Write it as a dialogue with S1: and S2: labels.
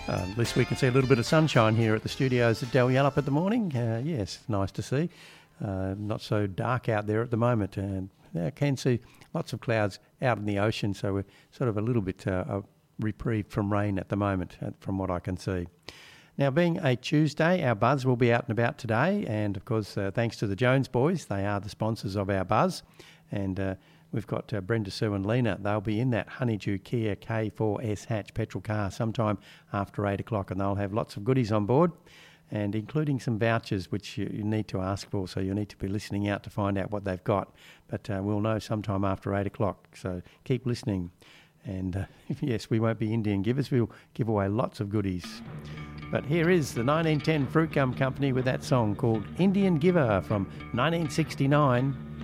S1: At least we can see a little bit of sunshine here at the studios at Dalyellup at the morning. Yes, nice to see. Not so dark out there at the moment. And I can see lots of clouds out in the ocean, so we're sort of a little bit reprieved from rain at the moment, from what I can see. Now, being a Tuesday, our Buzz will be out and about today. And, of course, thanks to the Jones boys, they are the sponsors of our Buzz. And we've got Brenda, Sue and Lena. They'll be in that Honeydew Kia K4S hatch petrol car sometime after 8 o'clock, and they'll have lots of goodies on board, and including some vouchers which you need to ask for, so you'll need to be listening out to find out what they've got. But we'll know sometime after 8 o'clock, so keep listening. And yes, we won't be Indian givers. We'll give away lots of goodies. But here is the 1910 Fruit Gum Company with that song called Indian Giver from 1969.